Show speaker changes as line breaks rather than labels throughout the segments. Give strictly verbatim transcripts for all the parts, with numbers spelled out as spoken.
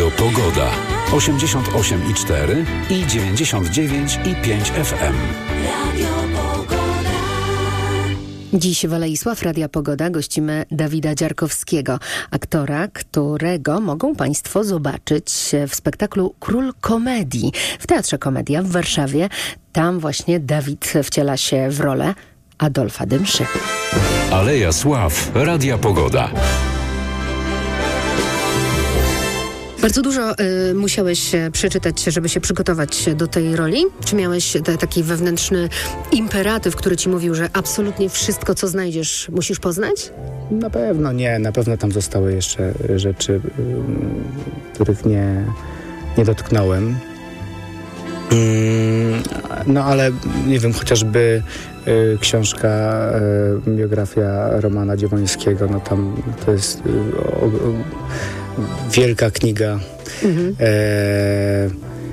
Radio Pogoda. osiemdziesiąt osiem i cztery i dziewięćdziesiąt dziewięć i pięć F M. Radio Pogoda.
Dziś w Aleisław Radia Pogoda gościmy Dawida Dziarkowskiego, aktora, którego mogą Państwo zobaczyć w spektaklu Król Komedii w Teatrze Komedia w Warszawie. Tam właśnie Dawid wciela się w rolę Adolfa Dymszy.
Aleja Sław Radia Pogoda.
Bardzo dużo y, musiałeś przeczytać, żeby się przygotować do tej roli? Czy miałeś te, taki wewnętrzny imperatyw, który ci mówił, że absolutnie wszystko, co znajdziesz, musisz poznać?
Na pewno nie. Na pewno tam zostały jeszcze rzeczy, y, których nie, nie dotknąłem. Mm, no ale nie wiem, chociażby y, książka, y, biografia Romana Dziewońskiego, no tam to jest y, o, o, wielka kniga, mhm. e, e,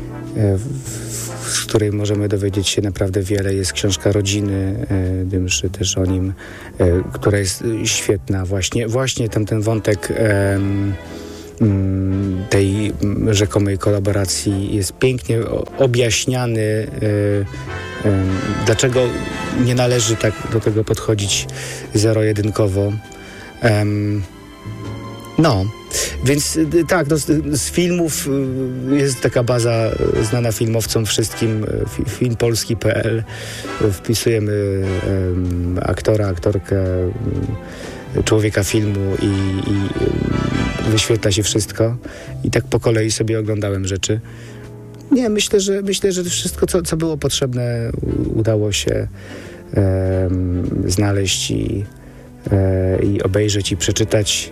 w, z której możemy dowiedzieć się naprawdę wiele. Jest książka rodziny e, Dymszy, też o nim, e, która jest świetna. Właśnie, właśnie tam ten wątek e, m, tej rzekomej kolaboracji jest pięknie objaśniany. E, e, dlaczego nie należy tak do tego podchodzić zero-jedynkowo. E, no, więc tak, no, z, z filmów jest taka baza znana filmowcom wszystkim, filmpolski kropka p l. Wpisujemy um, aktora, aktorkę, um, człowieka filmu i, i um, wyświetla się wszystko. I tak po kolei sobie oglądałem rzeczy. Nie, myślę, że myślę, że wszystko, co, co było potrzebne, udało się um, znaleźć i, e, i obejrzeć i przeczytać.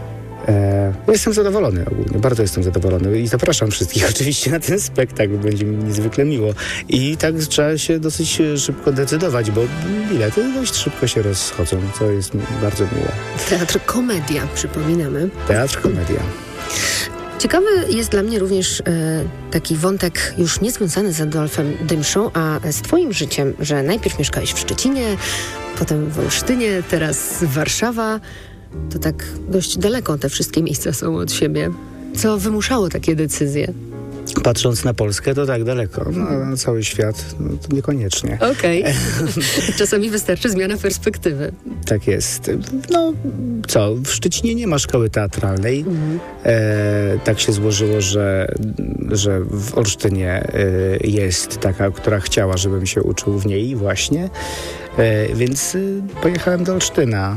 E, jestem zadowolony ogólnie, bardzo jestem zadowolony i zapraszam wszystkich oczywiście na ten spektakl, będzie mi niezwykle miło i tak trzeba się dosyć szybko decydować, bo bilety dość szybko się rozchodzą, co jest bardzo miłe.
Teatr Komedia, przypominamy.
Teatr Komedia.
Ciekawy jest dla mnie również e, taki wątek już nie związany z Adolfem Dymszą, a z twoim życiem, że najpierw mieszkałeś w Szczecinie, potem w Olsztynie, teraz Warszawa. To tak dość daleko te wszystkie miejsca są od siebie. Co wymuszało takie decyzje?
Patrząc na Polskę, to tak daleko. No, na cały świat no, to niekoniecznie.
Okej. Okay. Czasami wystarczy zmiana perspektywy.
Tak jest. No co, w Szczecinie nie ma szkoły teatralnej. Mhm. E, tak się złożyło, że, że w Olsztynie e, jest taka, która chciała, żebym się uczył w niej właśnie. E, więc e, pojechałem do Olsztyna.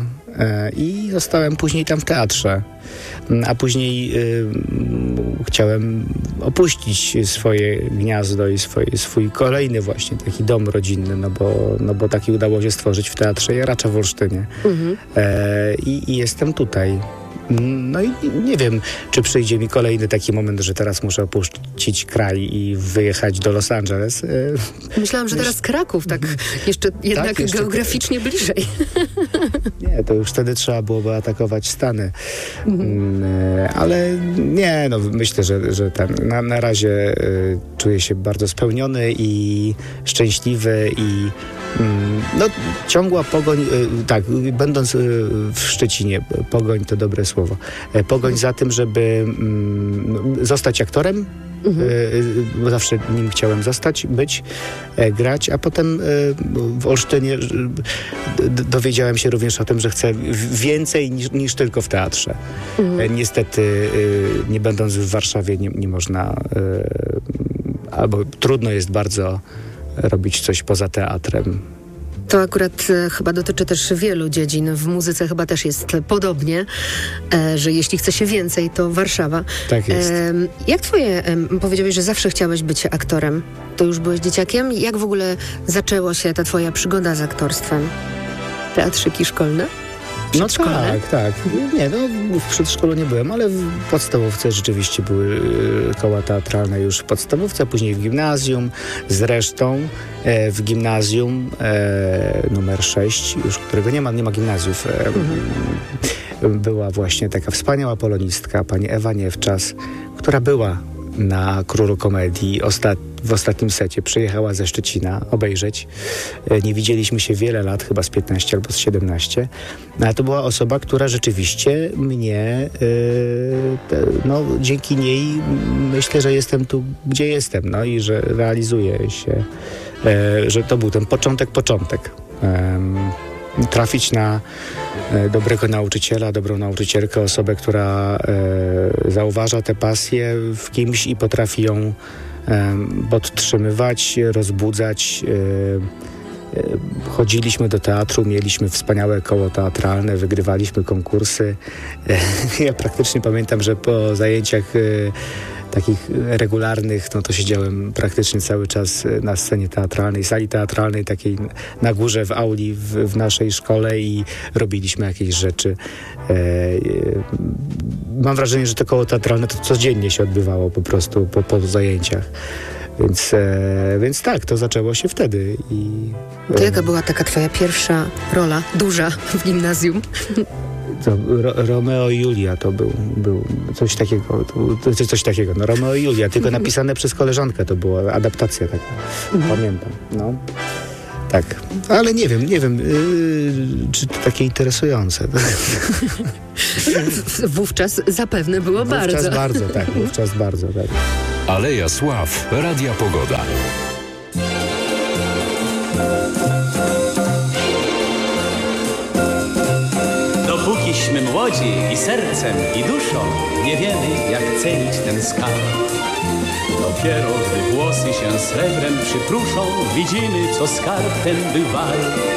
I zostałem później tam w teatrze, a później y, chciałem opuścić swoje gniazdo i swoje, swój kolejny właśnie taki dom rodzinny, no bo, no bo taki udało się stworzyć w Teatrze Jaracza w Olsztynie. Mhm. E, i, i jestem tutaj. No i nie wiem, czy przyjdzie mi kolejny taki moment, że teraz muszę opuścić kraj i wyjechać do Los Angeles.
Myślałam, że teraz Kraków, tak jeszcze jednak tak, jeszcze geograficznie to... bliżej.
Nie, to już wtedy trzeba byłoby atakować Stany. Mhm. Ale nie, no myślę, że, że ten, na, na razie y, czuję się bardzo spełniony i szczęśliwy i no, ciągła pogoń, y, tak, będąc y, w Szczecinie, pogoń to dobre słowo, pogoń za tym, żeby mm, zostać aktorem, mhm. y, bo zawsze nim chciałem zostać, być, e, grać, a potem y, w Olsztynie y, d- dowiedziałem się również o tym, że chcę więcej niż, niż tylko w teatrze. Mhm. E, niestety, y, nie będąc w Warszawie, nie, nie można, y, albo trudno jest bardzo robić coś poza teatrem.
To akurat e, chyba dotyczy też wielu dziedzin. W muzyce chyba też jest podobnie, e, że jeśli chce się więcej, to Warszawa.
Tak jest.
E, jak twoje, e, powiedziałeś, że zawsze chciałeś być aktorem. To już byłeś dzieciakiem. Jak w ogóle zaczęła się ta twoja przygoda z aktorstwem? Teatrzyki szkolne?
No tak, tak. Nie, no w przedszkolu nie byłem, ale w podstawówce rzeczywiście były koła teatralne już w podstawówce, później w gimnazjum. Zresztą e, w gimnazjum e, numer sześć, już którego nie ma, nie ma gimnazjów, e, mhm. była właśnie taka wspaniała polonistka, pani Ewa Niewczas, która była na Królu Komedii ostat- w ostatnim secie. Przyjechała ze Szczecina obejrzeć. Nie widzieliśmy się wiele lat, chyba z piętnaście albo z siedemnaście. No, ale to była osoba, która rzeczywiście mnie, no dzięki niej myślę, że jestem tu, gdzie jestem, no i że realizuję się, że to był ten początek, początek. Trafić na dobrego nauczyciela, dobrą nauczycielkę, osobę, która e, zauważa tę pasję w kimś i potrafi ją e, podtrzymywać, rozbudzać. E, e, chodziliśmy do teatru, mieliśmy wspaniałe koło teatralne, wygrywaliśmy konkursy. E, ja praktycznie pamiętam, że po zajęciach e, takich regularnych, no to siedziałem praktycznie cały czas na scenie teatralnej, sali teatralnej, takiej na górze w auli w, w naszej szkole i robiliśmy jakieś rzeczy. E, e, mam wrażenie, że to koło teatralne to codziennie się odbywało po prostu po, po zajęciach. Więc, e, więc tak, to zaczęło się wtedy. I,
to jaka była taka twoja pierwsza rola, duża w gimnazjum?
To Ro, Romeo i Julia to był, był coś takiego, to, to, coś takiego, no Romeo i Julia, tylko napisane przez koleżankę, to była adaptacja taka, pamiętam, no. Tak, ale nie wiem, nie wiem, yy, czy to takie interesujące.
Wówczas zapewne było
wówczas
bardzo.
Wówczas bardzo, tak, wówczas bardzo, tak.
Aleja Sław, Radia Pogoda.
Dopókiśmy młodzi i sercem, i duszą nie wiemy, jak cenić ten skarb. Dopiero gdy włosy się srebrem przypruszą, widzimy, co skarb ten bywa.